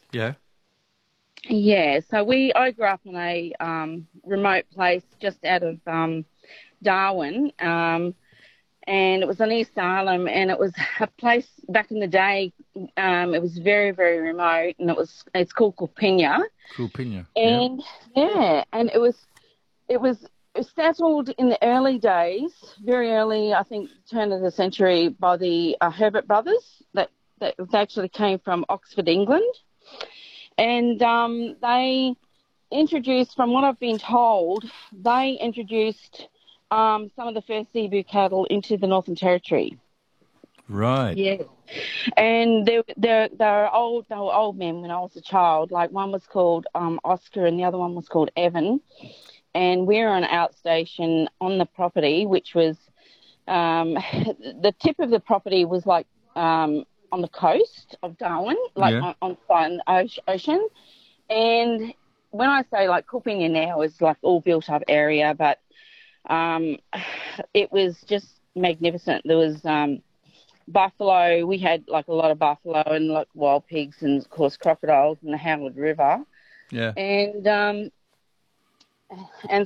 Yeah. Yeah, so I grew up in a remote place just out of Darwin, and it was on East Salem, and it was a place back in the day. It was very, very remote, and it's called Corpinya, Cool Yeah. and yeah, and it was settled in the early days, very early, I think, turn of the century, by the Herbert brothers that actually came from Oxford, England, and they introduced, from what I've been told, they introduced some of the first zebu cattle into the Northern Territory. Right. Yeah, and they were old men when I was a child. Like, one was called Oscar, and the other one was called Evan. And we were on an outstation on the property, which was the tip of the property was like on the coast of Darwin, like Yeah. on the ocean. And when I say, like, Cooping now is like all built up area, but um, it was just magnificent. There was buffalo. We had like a lot of buffalo and like wild pigs, and of course crocodiles in the Howard River. Yeah. And